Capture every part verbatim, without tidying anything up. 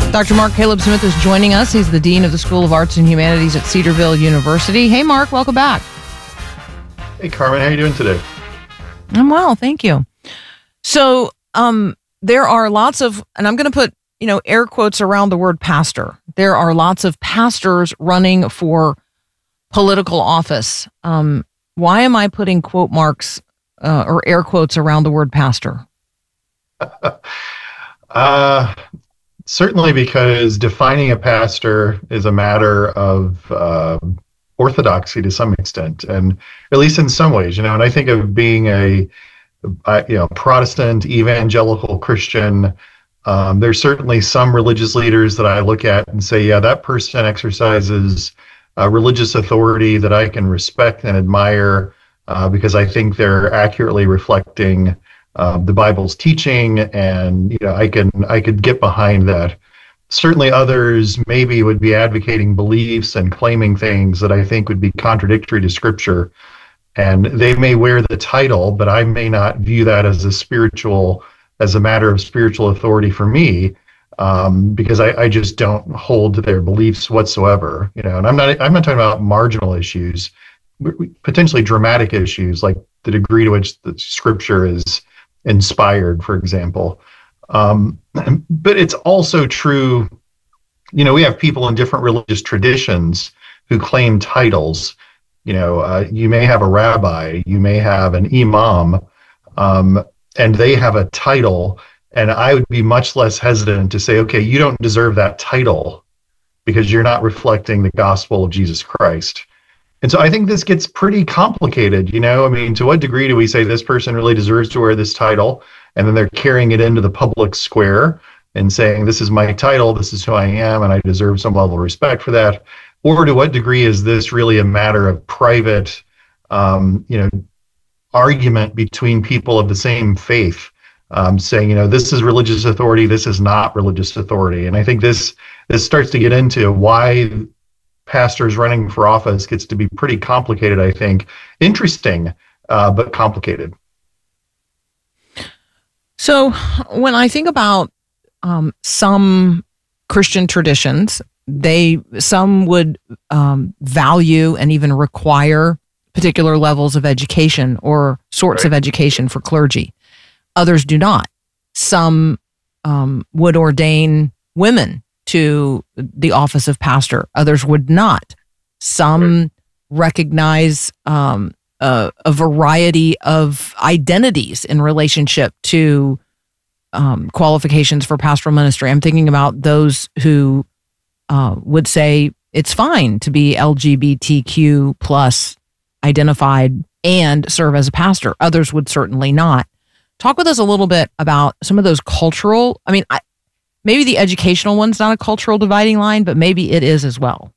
Doctor Mark Caleb Smith is joining us. He's the Dean of the School of Arts and Humanities at Cedarville University. Hey, Mark, welcome back. Hey, Carmen, how are you doing today? I'm well, thank you. So um, there are lots of, and I'm going to put, you know, air quotes around the word pastor. There are lots of pastors running for political office. Um, why am I putting quote marks uh, or air quotes around the word pastor? uh, certainly because defining a pastor is a matter of uh, orthodoxy to some extent, and at least in some ways, you know, and I think of being a, a you know, Protestant, evangelical Christian. Um, there's certainly some religious leaders that I look at and say, yeah, that person exercises uh, religious authority that I can respect and admire uh, because I think they're accurately reflecting uh, the Bible's teaching, and you know, I can I could get behind that. Certainly, others maybe would be advocating beliefs and claiming things that I think would be contradictory to Scripture, and they may wear the title, but I may not view that as a spiritual. as a matter of spiritual authority for me, um, because I, I just don't hold to their beliefs whatsoever, you know. And I'm not I'm not talking about marginal issues, potentially dramatic issues like the degree to which the Scripture is inspired, for example. Um, but it's also true, you know, we have people in different religious traditions who claim titles. You know, uh, you may have a rabbi, you may have an imam, um, and they have a title, and I would be much less hesitant to say, okay, you don't deserve that title because you're not reflecting the gospel of Jesus Christ. And so I think this gets pretty complicated, you know. I mean, to what degree do we say this person really deserves to wear this title, and then they're carrying it into the public square and saying, this is my title, this is who I am, and I deserve some level of respect for that? Or to what degree is this really a matter of private, um, you know, argument between people of the same faith, um, saying, you know, this is religious authority, this is not religious authority. And I think this this starts to get into why pastors running for office gets to be pretty complicated, I think. Interesting, uh, but complicated. So when I think about um, some Christian traditions, they some would um, value and even require particular levels of education or sorts right. of education for clergy. Others do not. Some um, would ordain women to the office of pastor. Others would not. Some right. recognize um, a, a variety of identities in relationship to um, qualifications for pastoral ministry. I'm thinking about those who uh, would say it's fine to be L G B T Q plus identified and serve as a pastor. Others would certainly not. Talk with us a little bit about some of those cultural, I mean, I, maybe the educational one's not a cultural dividing line, but maybe it is as well.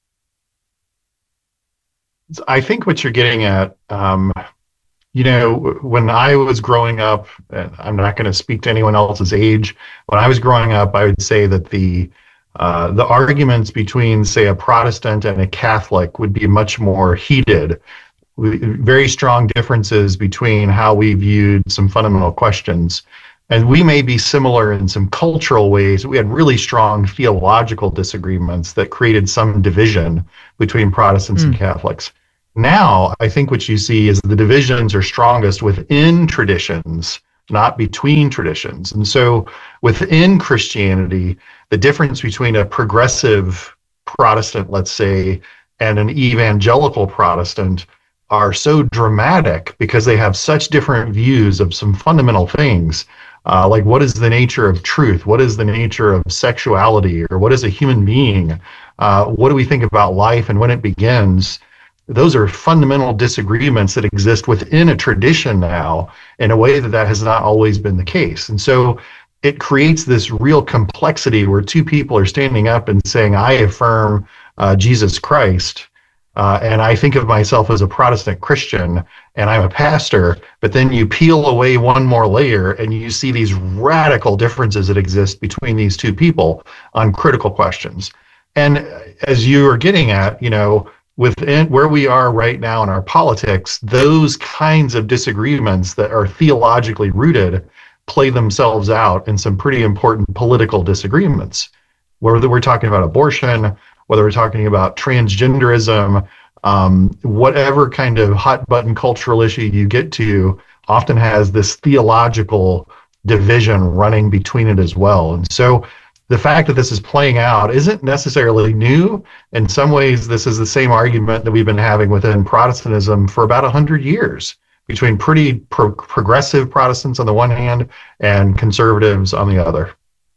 I think what you're getting at, um, you know, when I was growing up, and I'm not going to speak to anyone else's age, when I was growing up, I would say that the Uh, the arguments between, say, a Protestant and a Catholic would be much more heated. Very strong differences between how we viewed some fundamental questions. And we may be similar in some cultural ways. We had really strong theological disagreements that created some division between Protestants mm. and Catholics. Now, I think what you see is the divisions are strongest within traditions, not between traditions. And so within Christianity, the difference between a progressive Protestant, let's say, and an evangelical Protestant are so dramatic because they have such different views of some fundamental things, uh, like what is the nature of truth? What is the nature of sexuality? Or what is a human being? Uh, what do we think about life and when it begins? Those are fundamental disagreements that exist within a tradition now in a way that that has not always been the case. And so it creates this real complexity where two people are standing up and saying, I affirm uh, Jesus Christ, uh, and I think of myself as a Protestant Christian, and I'm a pastor, but then you peel away one more layer and you see these radical differences that exist between these two people on critical questions. And as you are getting at, you know, within where we are right now in our politics, those kinds of disagreements that are theologically rooted play themselves out in some pretty important political disagreements. whether we're talking about abortion, whether we're talking about transgenderism, um, whatever kind of hot button cultural issue you get to often has this theological division running between it as well. And so the fact that this is playing out isn't necessarily new. In some ways, this is the same argument that we've been having within Protestantism for about one hundred years, between pretty pro- progressive Protestants on the one hand and conservatives on the other.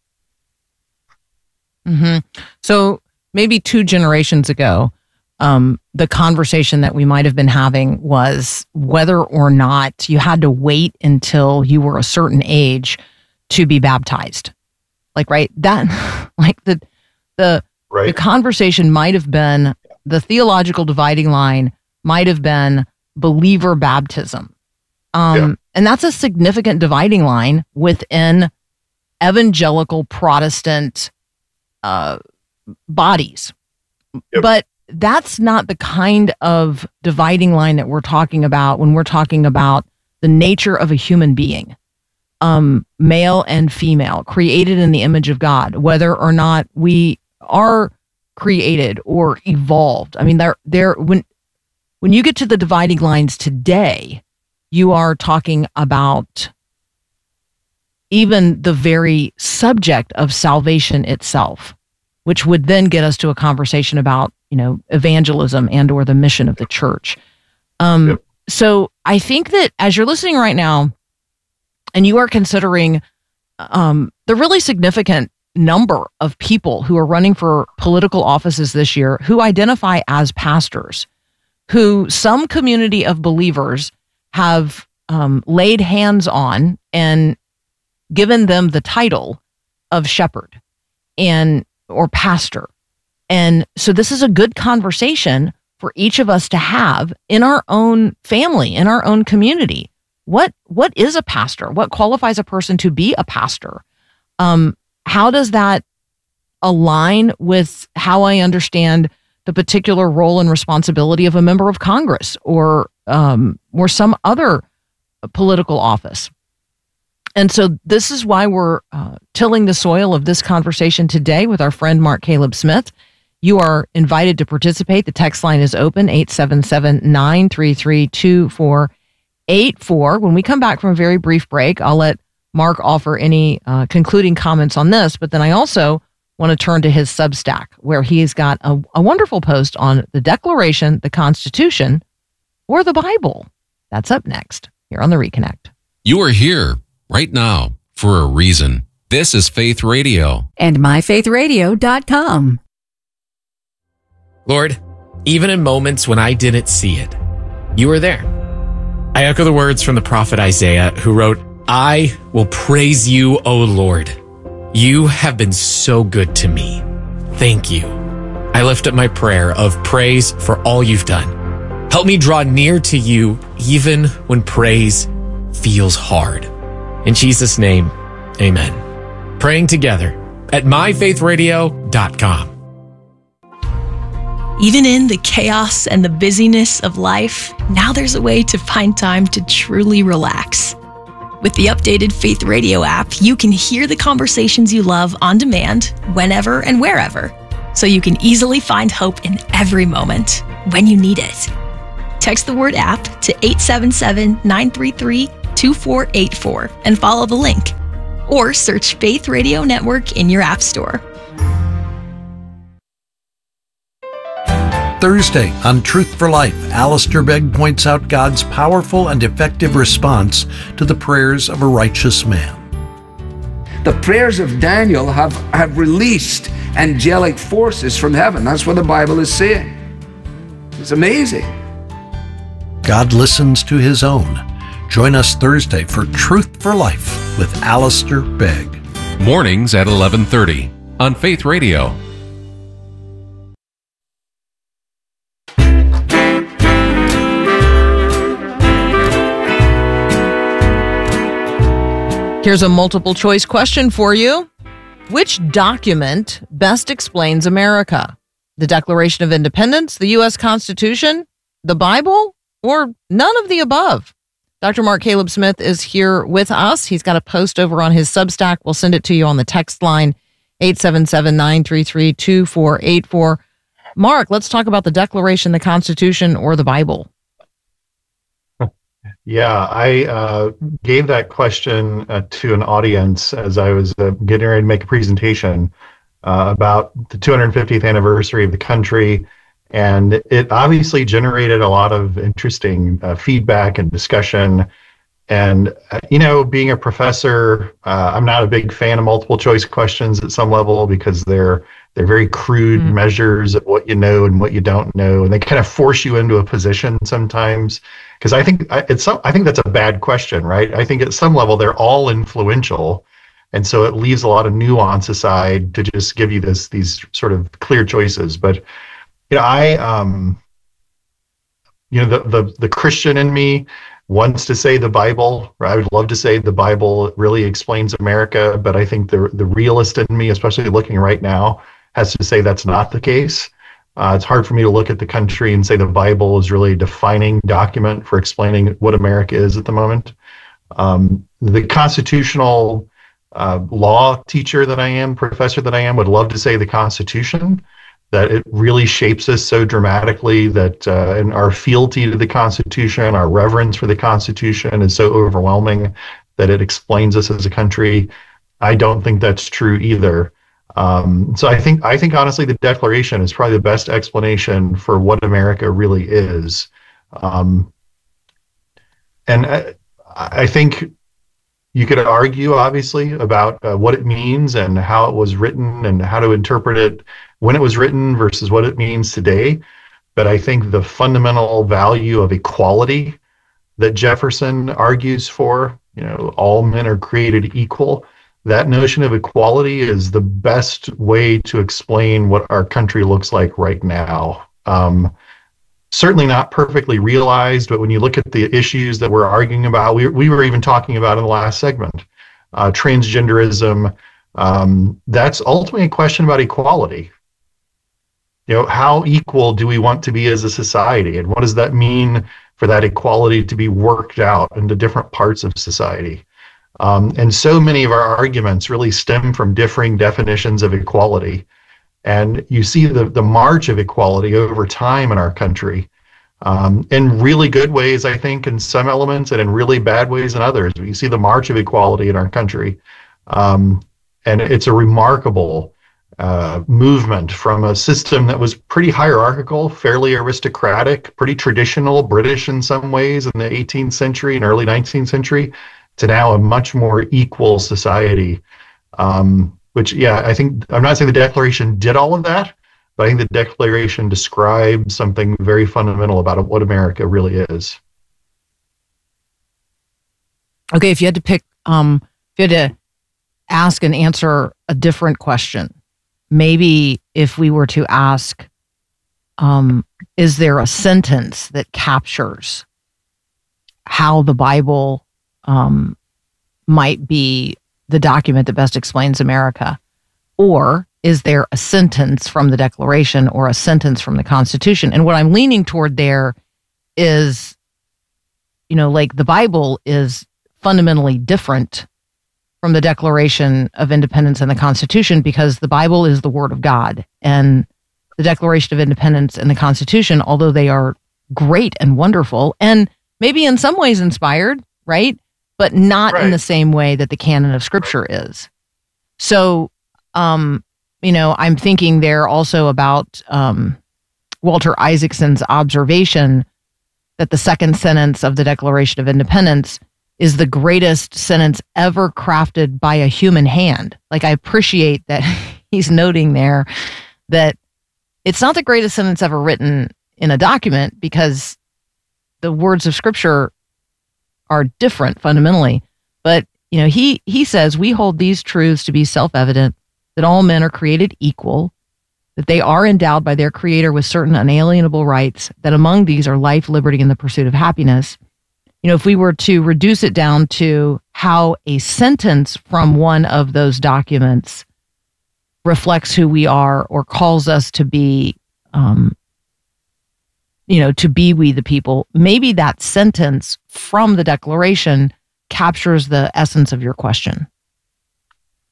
Mm-hmm. So maybe two generations ago, um, the conversation that we might have been having was whether or not you had to wait until you were a certain age to be baptized. Like, right, that, like the, the, right. the conversation might have been, the theological dividing line might have been believer baptism. Um, yeah. And that's a significant dividing line within evangelical Protestant uh, bodies. Yep. But that's not the kind of dividing line that we're talking about when we're talking about the nature of a human being. Um, male and female, created in the image of God, whether or not we are created or evolved. I mean, they're, they're, when, when you get to the dividing lines today, you are talking about even the very subject of salvation itself, which would then get us to a conversation about, you know, evangelism and or the mission of the church. Um, yep. So I think that as you're listening right now, and you are considering um, the really significant number of people who are running for political offices this year who identify as pastors, who some community of believers have um, laid hands on and given them the title of shepherd and or pastor. And so this is a good conversation for each of us to have in our own family, in our own community. What what is a pastor? What qualifies a person to be a pastor? Um, how does that align with how I understand the particular role and responsibility of a member of Congress or um, or some other political office? And so this is why we're uh, tilling the soil of this conversation today with our friend Mark Caleb Smith. You are invited to participate. The text line is open, eight seven seven, nine three three, two four eight four. When we come back from a very brief break, I'll let Mark offer any uh, concluding comments on this, but then I also want to turn to his Substack, where he's got a, a wonderful post on the Declaration, the Constitution, or the Bible. That's up next here on The Reconnect. You are here right now for a reason. This is Faith Radio. And my faith radio dot com. Lord, even in moments when I didn't see it, you were there. I echo the words from the prophet Isaiah, who wrote, I will praise you, O Lord. You have been so good to me. Thank you. I lift up my prayer of praise for all you've done. Help me draw near to you even when praise feels hard. In Jesus' name, amen. Praying together at my faith radio dot com. Even in the chaos and the busyness of life, now there's a way to find time to truly relax. With the updated Faith Radio app, you can hear the conversations you love on demand, whenever and wherever, so you can easily find hope in every moment when you need it. Text the word app to eight seven seven, nine three three, two four eight four and follow the link, or search Faith Radio Network in your app store. Thursday on Truth for Life, Alistair Begg points out God's powerful and effective response to the prayers of a righteous man. The prayers of Daniel have, have released angelic forces from heaven. That's what the Bible is saying. It's amazing. God listens to his own. Join us Thursday for Truth for Life with Alistair Begg. Mornings at eleven thirty on Faith Radio. Here's a multiple choice question for you. Which document best explains America? The Declaration of Independence, the U S Constitution, the Bible, or none of the above? Doctor Mark Caleb Smith is here with us. He's got a post over on his Substack. We'll send it to you on the text line, eight seven seven, nine three three, two four eight four. Mark, let's talk about the Declaration, the Constitution, or the Bible. Yeah, I uh, gave that question uh, to an audience as I was uh, getting ready to make a presentation uh, about the two hundred fiftieth anniversary of the country. And it obviously generated a lot of interesting uh, feedback and discussion. And, uh, you know, being a professor, uh, I'm not a big fan of multiple choice questions at some level because they're they're very crude mm. measures of what you know and what you don't know. And they kind of force you into a position sometimes. Because I think it's some, I think that's a bad question, right? I think at some level they're all influential. And so it leaves a lot of nuance aside to just give you this these sort of clear choices. But, you know, I, um, you know, the, the, the Christian in me wants to say the Bible, or I would love to say the Bible really explains America, but I think the the realist in me, especially looking right now, has to say that's not the case. Uh, it's hard for me to look at the country and say the Bible is really a defining document for explaining what America is at the moment. Um, the constitutional uh, law teacher that I am, professor that I am, would love to say the Constitution, that it really shapes us so dramatically that uh, and our fealty to the Constitution, our reverence for the Constitution is so overwhelming that it explains us as a country. I don't think that's true either. Um, so I think, I think honestly, the Declaration is probably the best explanation for what America really is. Um, and I, I think you could argue, obviously, about uh, what it means and how it was written and how to interpret it when it was written versus what it means today. But I think the fundamental value of equality that Jefferson argues for, you know, all men are created equal, that notion of equality is the best way to explain what our country looks like right now. Um, certainly not perfectly realized, but when you look at the issues that we're arguing about, we, we were even talking about in the last segment, uh, transgenderism, um, that's ultimately a question about equality. You know, how equal do we want to be as a society? And what does that mean for that equality to be worked out into different parts of society? Um, and so many of our arguments really stem from differing definitions of equality. And you see the, the march of equality over time in our country, um, in really good ways, I think, in some elements, and in really bad ways in others. You see the march of equality in our country. Um, and it's a remarkable uh, movement from a system that was pretty hierarchical, fairly aristocratic, pretty traditional, British in some ways in the eighteenth century and early nineteenth century, to now a much more equal society, um, which, yeah, I think, I'm not saying the Declaration did all of that, but I think the Declaration describes something very fundamental about what America really is. Okay, if you had to pick, um, if you had to ask and answer a different question, maybe if we were to ask, um, is there a sentence that captures how the Bible Um, might be the document that best explains America? Or is there a sentence from the Declaration or a sentence from the Constitution? And what I'm leaning toward there is, you know, like the Bible is fundamentally different from the Declaration of Independence and the Constitution because the Bible is the Word of God. And the Declaration of Independence and the Constitution, although they are great and wonderful and maybe in some ways inspired, right? But not right. in the same way that the canon of Scripture is. So, um, you know, I'm thinking there also about um, Walter Isaacson's observation that the second sentence of the Declaration of Independence is the greatest sentence ever crafted by a human hand. Like, I appreciate that he's noting there that it's not the greatest sentence ever written in a document because the words of Scripture are different fundamentally. But, you know, he, he says, we hold these truths to be self-evident, that all men are created equal, that they are endowed by their Creator with certain unalienable rights, that among these are life, liberty, and the pursuit of happiness. You know, if we were to reduce it down to how a sentence from one of those documents reflects who we are or calls us to be, um, you know, to be we the people, maybe that sentence from the Declaration captures the essence of your question.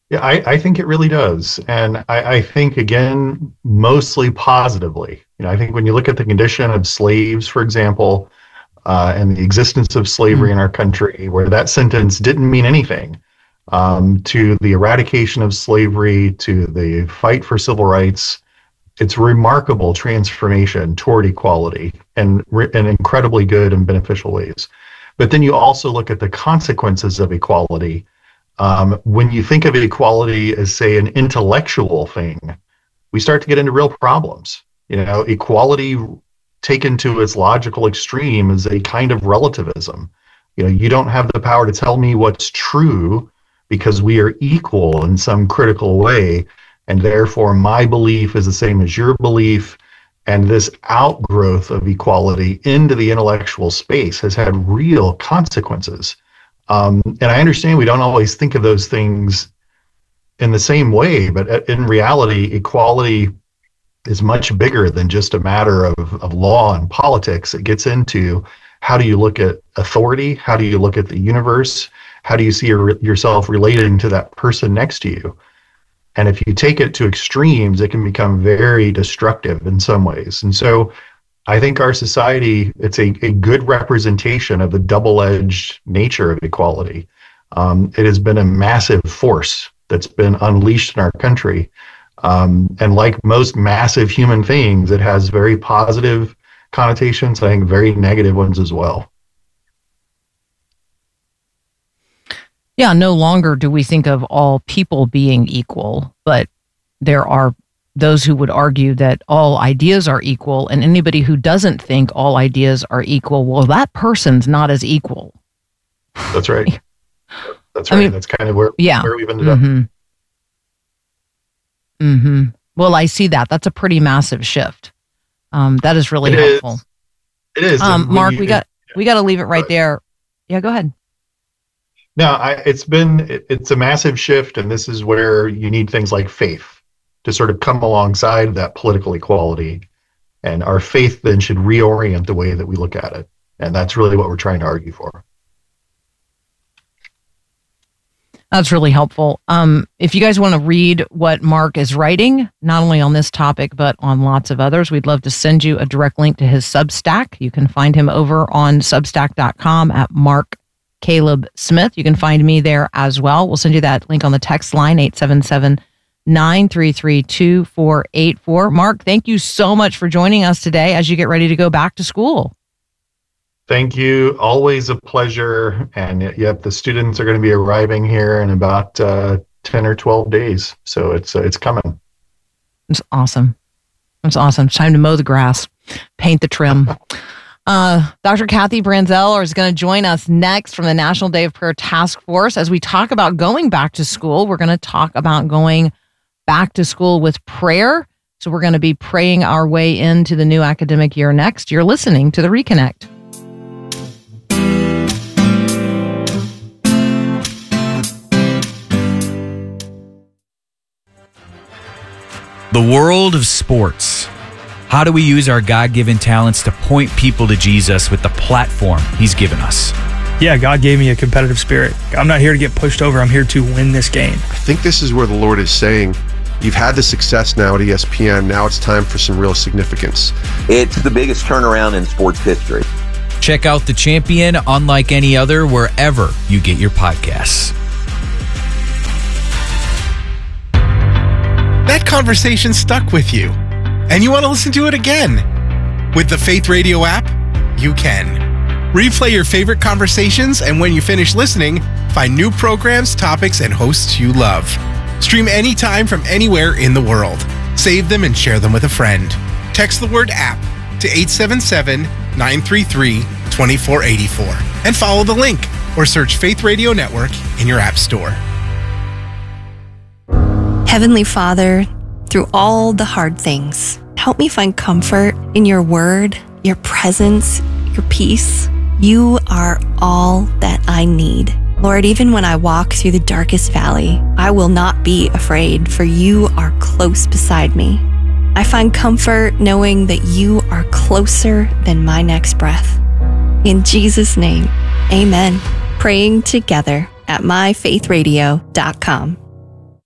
Yeah, I, I think it really does. And I, I think, again, mostly positively. You know, I think when you look at the condition of slaves, for example, uh, and the existence of slavery mm-hmm. in our country, where that sentence didn't mean anything, um, to the eradication of slavery, to the fight for civil rights, it's a remarkable transformation toward equality and in incredibly good and beneficial ways. But then you also look at the consequences of equality. Um, when you think of equality as, say, an intellectual thing, we start to get into real problems. You know, equality taken to its logical extreme is a kind of relativism. You know, you don't have the power to tell me what's true because we are equal in some critical way, and therefore my belief is the same as your belief. And this outgrowth of equality into the intellectual space has had real consequences. Um, and I understand we don't always think of those things in the same way, but in reality, equality is much bigger than just a matter of, of law and politics. It gets into how do you look at authority? How do you look at the universe? How do you see your, yourself relating to that person next to you? And if you take it to extremes, it can become very destructive in some ways. And so I think our society, it's a, a good representation of the double-edged nature of equality. Um, it has been a massive force that's been unleashed in our country. Um, and like most massive human things, it has very positive connotations, I think very negative ones as well. Yeah, no longer do we think of all people being equal, but there are those who would argue that all ideas are equal, and anybody who doesn't think all ideas are equal, well, that person's not as equal. That's right. That's right. I mean, That's kind of where, yeah. where we've ended mm-hmm. up. Mm-hmm. Well, I see that. That's a pretty massive shift. Um, that is really it helpful. Is. It is. Um, Mark, you, we got it, we got to leave it right there. Yeah, go ahead. No, I, it's been, it, it's a massive shift, and this is where you need things like faith to sort of come alongside that political equality. And our faith then should reorient the way that we look at it. And that's really what we're trying to argue for. That's really helpful. Um, if you guys want to read what Mark is writing, not only on this topic, but on lots of others, we'd love to send you a direct link to his Substack. You can find him over on substack dot com at Mark Caleb Smith. You can find me there as well. We'll send you that link on the text line, eight seven seven, nine three three, two four eight four. Mark, thank you so much for joining us today as you get ready to go back to school. Thank you. Always a pleasure. And yep, the students are going to be arriving here in about uh, ten or twelve days. So it's uh, it's coming. It's awesome. It's awesome. It's time to mow the grass, paint the trim. Uh, Doctor Kathy Branzell is going to join us next from the National Day of Prayer Task Force. As we talk about going back to school, we're going to talk about going back to school with prayer. So we're going to be praying our way into the new academic year next. You're listening to The Reconnect. The world of sports. How do we use our God-given talents to point people to Jesus with the platform He's given us? Yeah, God gave me a competitive spirit. I'm not here to get pushed over. I'm here to win this game. I think this is where the Lord is saying, you've had the success now at E S P N. Now it's time for some real significance. It's the biggest turnaround in sports history. Check out The Champion, unlike any other, wherever you get your podcasts. That conversation stuck with you, and you want to listen to it again. With the Faith Radio app, you can. Replay your favorite conversations, and when you finish listening, find new programs, topics, and hosts you love. Stream anytime from anywhere in the world. Save them and share them with a friend. Text the word app to eight seven seven, nine three three, two four eight four and follow the link or search Faith Radio Network in your app store. Heavenly Father, through all the hard things, help me find comfort in your word, your presence, your peace. You are all that I need. Lord, even when I walk through the darkest valley, I will not be afraid, for you are close beside me. I find comfort knowing that you are closer than my next breath. In Jesus' name, amen. Praying together at my faith radio dot com.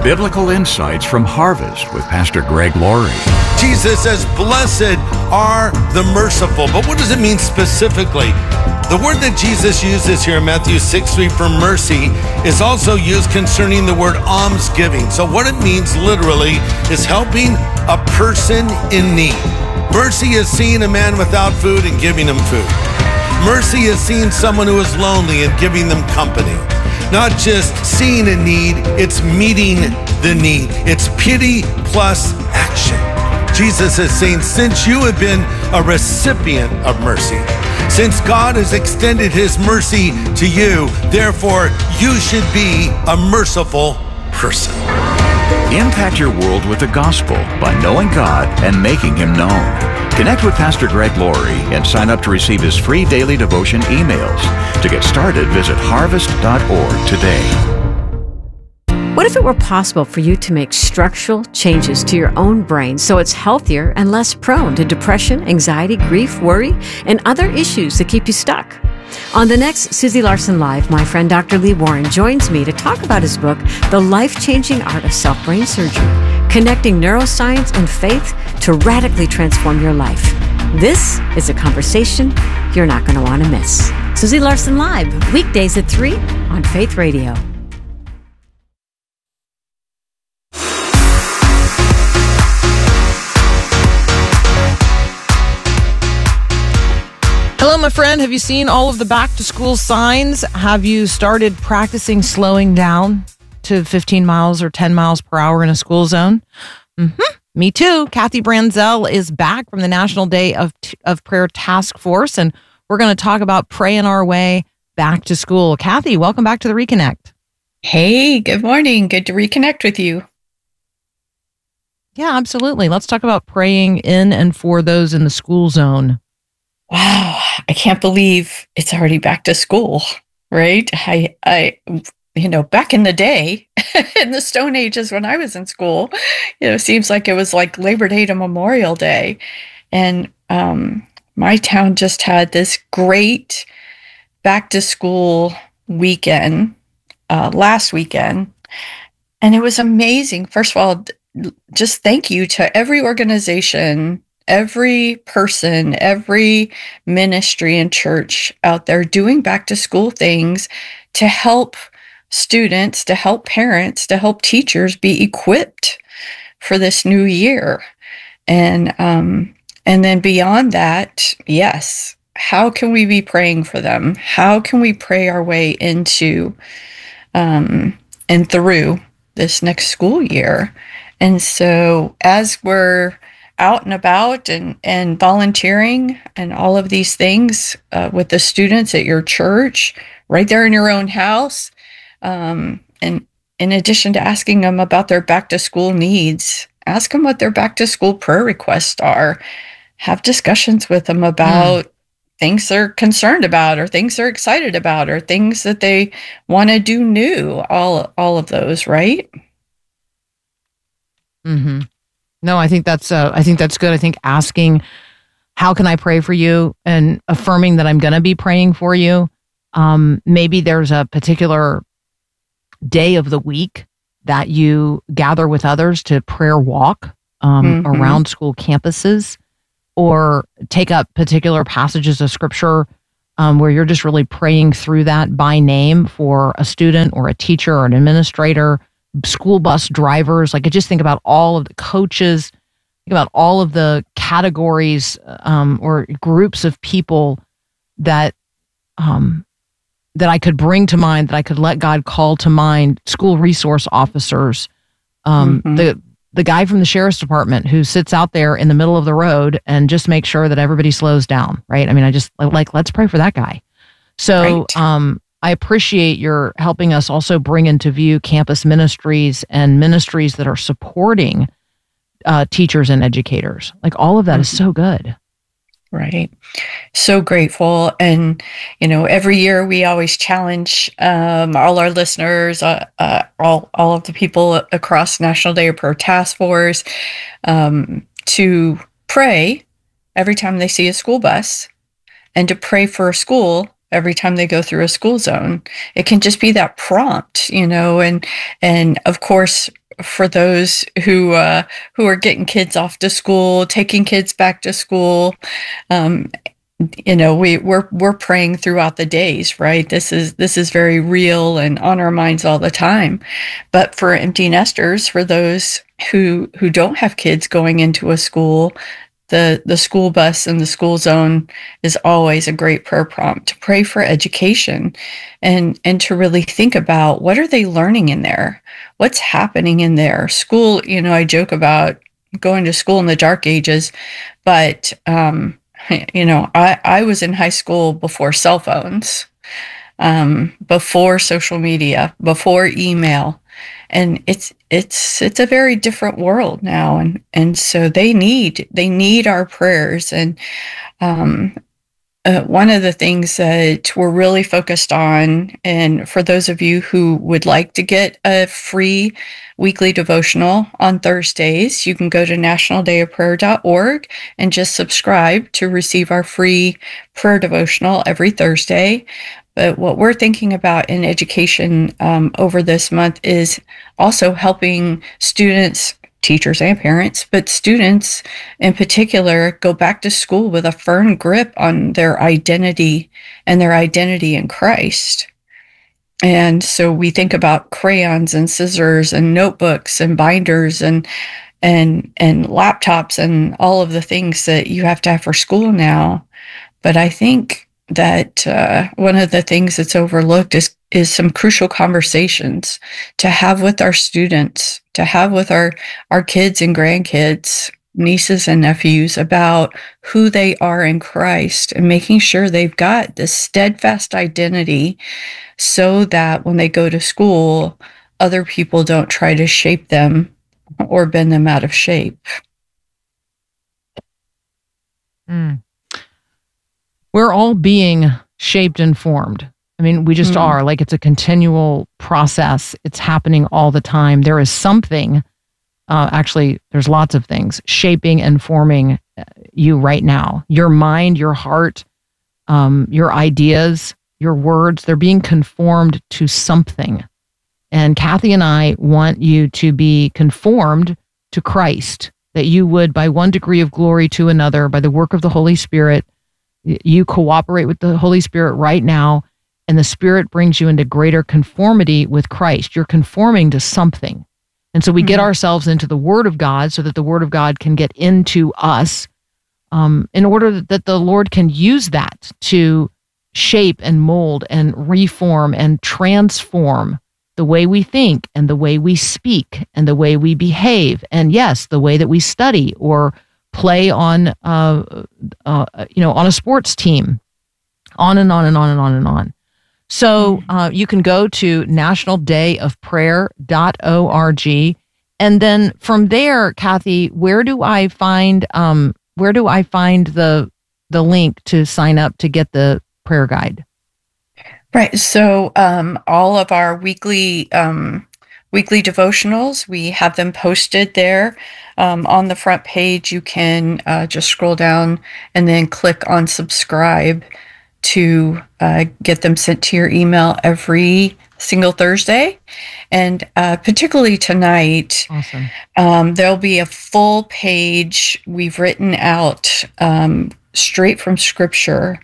Biblical insights from Harvest with Pastor Greg Laurie. Jesus says, blessed are the merciful. But what does it mean specifically? The word that Jesus uses here in Matthew six three for mercy is also used concerning the word almsgiving. So what it means literally is helping a person in need. Mercy is seeing a man without food and giving him food. Mercy is seeing someone who is lonely and giving them company. Not just seeing a need, it's meeting the need. It's pity plus action. Jesus is saying, since you have been a recipient of mercy, since God has extended his mercy to you, therefore you should be a merciful person. Impact your world with the gospel by knowing God and making him known. Connect with Pastor Greg Laurie and sign up to receive his free daily devotion emails. To get started, visit harvest dot org today. What if it were possible for you to make structural changes to your own brain so it's healthier and less prone to depression, anxiety, grief, worry, and other issues that keep you stuck? On the next Susie Larson Live, my friend Doctor Lee Warren joins me to talk about his book, The Life-Changing Art of Self-Brain Surgery, connecting neuroscience and faith to radically transform your life. This is a conversation you're not going to want to miss. Susie Larson Live, weekdays at three on Faith Radio. Hello, my friend. Have you seen all of the back to school signs? Have you started practicing slowing down to fifteen miles or ten miles per hour in a school zone? Mm-hmm. Me too. Kathy Branzell is back from the National Day of, of Prayer Task Force, and we're going to talk about praying our way back to school. Kathy, welcome back to the Reconnect. Hey, good morning. Good to reconnect with you. Yeah, absolutely. Let's talk about praying in and for those in the school zone. Wow, I can't believe it's already back to school, right? I, I, you know, back in the day, in the Stone Ages when I was in school, you know, it seems like it was like Labor Day to Memorial Day. And um, my town just had this great back to school weekend uh, last weekend. And it was amazing. First of all, just thank you to every organization, every person, every ministry and church out there doing back to school things to help students, to help parents, to help teachers be equipped for this new year. And, um, and then beyond that, yes, how can we be praying for them? How can we pray our way into, um, and through this next school year? And so as we're out and about and, and volunteering and all of these things uh, with the students at your church, right there in your own house. Um, and in addition to asking them about their back to school needs, ask them what their back to school prayer requests are. Have discussions with them about mm. things they're concerned about or things they're excited about or things that they want to do new. All, all of those, right? Mm-hmm. No, I think that's uh, I think that's good. I think asking, how can I pray for you, and affirming that I'm going to be praying for you. Um, maybe there's a particular day of the week that you gather with others to prayer walk um, mm-hmm. around school campuses, or take up particular passages of scripture um, where you're just really praying through that by name for a student or a teacher or an administrator. School bus drivers, like I just think about all of the coaches, think about all of the categories um, or groups of people that um, that I could bring to mind, that I could let God call to mind. School resource officers, um, mm-hmm. the the guy from the sheriff's department who sits out there in the middle of the road and just makes sure that everybody slows down, right? I mean, I just like, let's pray for that guy. So, right. um, I appreciate your helping us also bring into view campus ministries and ministries that are supporting uh, teachers and educators. Like all of that mm-hmm. is so good. Right. So grateful. And, you know, every year we always challenge um, all our listeners, uh, uh, all, all of the people across National Day of Prayer Task Force um, to pray every time they see a school bus, and to pray for a school every time they go through a school zone. It can just be that prompt, you know, and, and of course, for those who uh, who are getting kids off to school, taking kids back to school. Um, you know, we we're we're praying throughout the days, right? This is this is very real and on our minds all the time. But for empty nesters, for those who who don't have kids going into a school, the the school bus and the school zone is always a great prayer prompt to pray for education and and to really think about what are they learning in there? What's happening in there? School, you know, I joke about going to school in the dark ages, but um you know, I, I was in high school before cell phones, um, before social media, before email, and it's it's it's a very different world now, and and so they need they need our prayers. And um, uh, one of the things that we're really focused on, and for those of you who would like to get a free weekly devotional on Thursdays, you can go to national day of prayer dot org and just subscribe to receive our free prayer devotional every Thursday. But what we're thinking about in education um, over this month is also helping students, teachers and parents, but students in particular, go back to school with a firm grip on their identity and their identity in Christ. And so we think about crayons and scissors and notebooks and binders and and and laptops and all of the things that you have to have for school now. But I think that uh, one of the things that's overlooked is is some crucial conversations to have with our students, to have with our our kids and grandkids, nieces and nephews, about who they are in Christ and making sure they've got this steadfast identity so that when they go to school, other people don't try to shape them or bend them out of shape. Mm. We're all being shaped and formed. I mean, we just mm. are. Like, it's a continual process. It's happening all the time. There is something, uh, actually, there's lots of things shaping and forming you right now. Your mind, your heart, um, your ideas, your words, they're being conformed to something. And Kathy and I want you to be conformed to Christ, that you would, by one degree of glory to another, by the work of the Holy Spirit, you cooperate with the Holy Spirit right now, and the Spirit brings you into greater conformity with Christ. You're conforming to something. And so we mm-hmm. get ourselves into the Word of God so that the Word of God can get into us, um, in order that the Lord can use that to shape and mold and reform and transform the way we think and the way we speak and the way we behave. And yes, the way that we study or play on, uh, uh, you know, on a sports team, on and on and on and on and on. So uh, you can go to national day of prayer dot org. And then from there, Kathy, where do I find, um, where do I find the, the link to sign up to get the prayer guide? Right. So um, all of our weekly um, weekly devotionals, we have them posted there um, on the front page. You can uh, just scroll down and then click on subscribe to uh, get them sent to your email every single Thursday. And uh, particularly tonight, awesome. um, there'll be a full page we've written out um, straight from Scripture.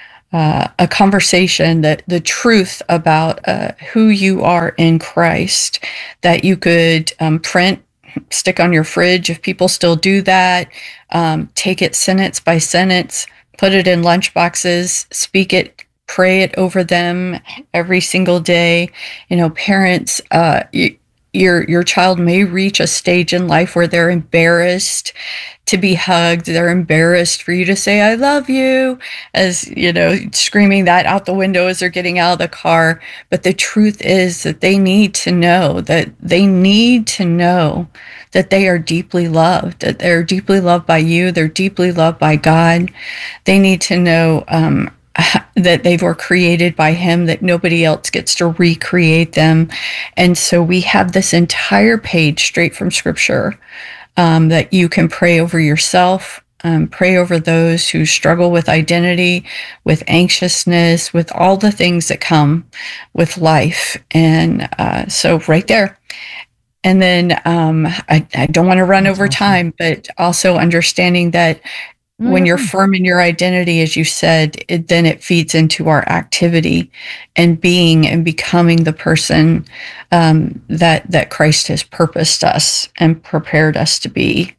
Uh, a conversation, that the truth about uh, who you are in Christ, that you could um, print, stick on your fridge if people still do that, um, take it sentence by sentence, put it in lunch boxes, speak it, pray it over them every single day. You know, parents, uh, you, your your child may reach a stage in life where they're embarrassed to be hugged. They're embarrassed for you to say, I love you, as, you know, screaming that out the window as they're getting out of the car. But the truth is that they need to know that they need to know that they are deeply loved, that they're deeply loved by you. They're deeply loved by God. They need to know um, that they were created by Him, that nobody else gets to recreate them. And so we have this entire page straight from Scripture Um, that you can pray over yourself, um, pray over those who struggle with identity, with anxiousness, with all the things that come with life. And uh, so right there. And then um, I, I don't want to run That's over awesome. time, but also understanding that mm. when you're firm in your identity, as you said, it, then it feeds into our activity and being and becoming the person um, that that Christ has purposed us and prepared us to be.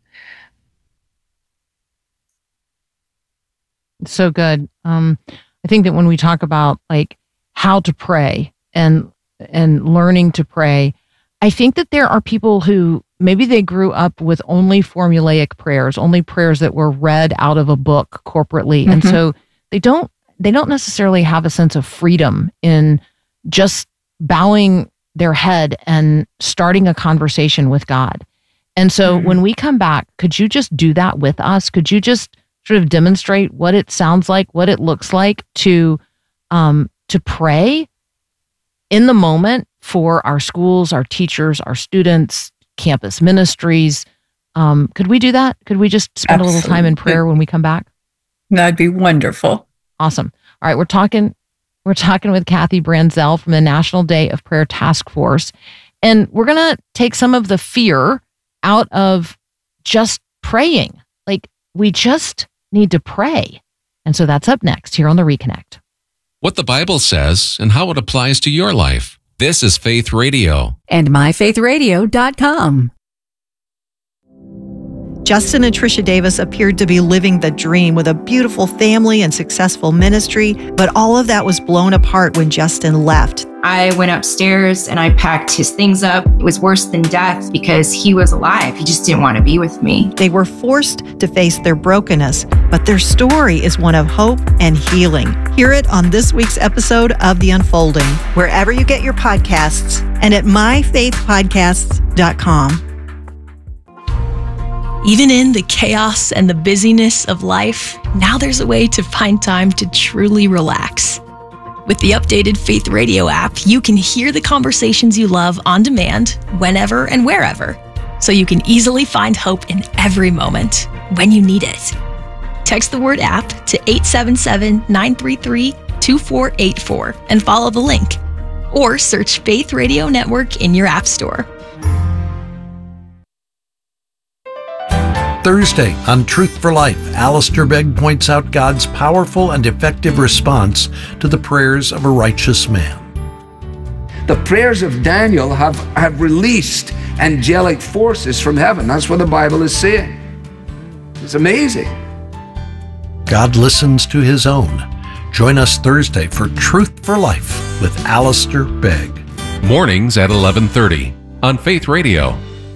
So good. Um, I think that when we talk about like how to pray and and learning to pray, I think that there are people who maybe they grew up with only formulaic prayers, only prayers that were read out of a book corporately. Mm-hmm. And so they don't they don't necessarily have a sense of freedom in just bowing their head and starting a conversation with God. And so mm-hmm. when we come back, could you just do that with us? Could you just sort of demonstrate what it sounds like, what it looks like to um, to pray in the moment for our schools, our teachers, our students, campus ministries? Um, could we do that? Could we just spend Absolutely. a little time in prayer when we come back? That'd be wonderful. Awesome. All right, we're talking we're talking with Kathy Branzell from the National Day of Prayer Task Force, and we're going to take some of the fear out of just praying. Like, we just need to pray. And so that's up next here on the Reconnect. What the Bible says and how it applies to your life. This is Faith Radio. And my faith radio dot com. Justin and Tricia Davis appeared to be living the dream with a beautiful family and successful ministry, but all of that was blown apart when Justin left. I went upstairs and I packed his things up. It was worse than death because he was alive. He just didn't want to be with me. They were forced to face their brokenness, but their story is one of hope and healing. Hear it on this week's episode of The Unfolding, wherever you get your podcasts and at my faith podcasts dot com. Even in the chaos and the busyness of life, now there's a way to find time to truly relax. With the updated Faith Radio app, you can hear the conversations you love on demand, whenever and wherever, so you can easily find hope in every moment when you need it. Text the word app to eight seven seven, nine three three, two four eight four and follow the link. Or search Faith Radio Network in your app store. Thursday on Truth for Life, Alistair Begg points out God's powerful and effective response to the prayers of a righteous man. The prayers of Daniel have, have released angelic forces from heaven. That's what the Bible is saying. It's amazing. God listens to his own. Join us Thursday for Truth for Life with Alistair Begg. Mornings at eleven thirty on Faith Radio.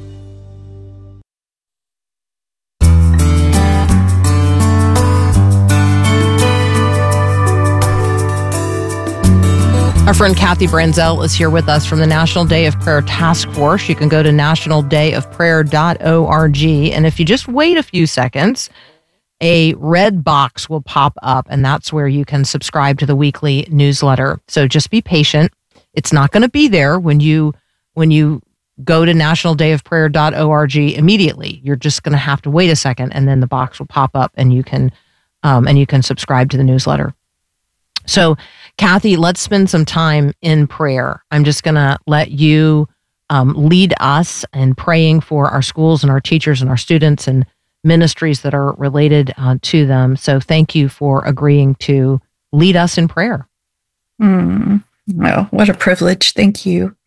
Our friend Kathy Branzell is here with us from the National Day of Prayer Task Force. You can go to national day of prayer dot org, and if you just wait a few seconds, a red box will pop up, and that's where you can subscribe to the weekly newsletter. So just be patient. It's not going to be there when you when you go to national day of prayer dot org immediately. You're just going to have to wait a second, and then the box will pop up, and you can um, and you can subscribe to the newsletter. So, Kathy, let's spend some time in prayer. I'm just going to let you um, lead us in praying for our schools and our teachers and our students and ministries that are related uh, to them. So thank you for agreeing to lead us in prayer. Mm. Oh, what a privilege. Thank you.